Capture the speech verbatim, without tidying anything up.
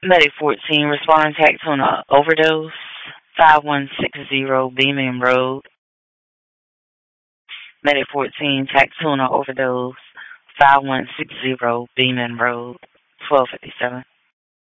Medic fourteen, respond Tactuna overdose, five one six zero Beeman Road. Medic fourteen, Tactuna overdose, five one six zero Beeman Road, twelve fifty-seven.